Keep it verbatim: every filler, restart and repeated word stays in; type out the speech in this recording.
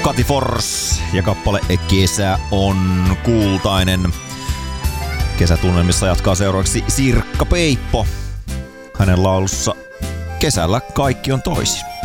Kati Forss ja kappale Kesä on kultainen. Kesätunnelmissa jatkaa seuraavaksi Sirkka Peippo. Hänen laulussa Kesällä kaikki on toisin.